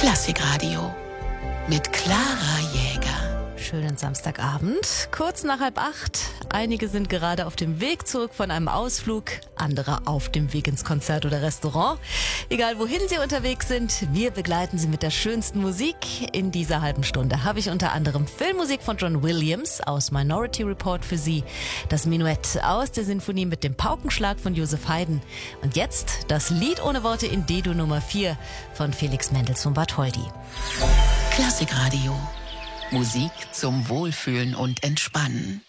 Klassikradio mit Clara Jäger. Schönen Samstagabend, kurz nach 7:30. Einige sind gerade auf dem Weg zurück von einem Ausflug, andere auf dem Weg ins Konzert oder Restaurant. Egal wohin Sie unterwegs sind, wir begleiten Sie mit der schönsten Musik. In dieser halben Stunde habe ich unter anderem Filmmusik von John Williams aus Minority Report für Sie, das Menuett aus der Sinfonie mit dem Paukenschlag von Joseph Haydn und jetzt das Lied ohne Worte in D-Dur Nummer 4 von Felix Mendelssohn Bartholdy. Klassikradio. Musik zum Wohlfühlen und Entspannen.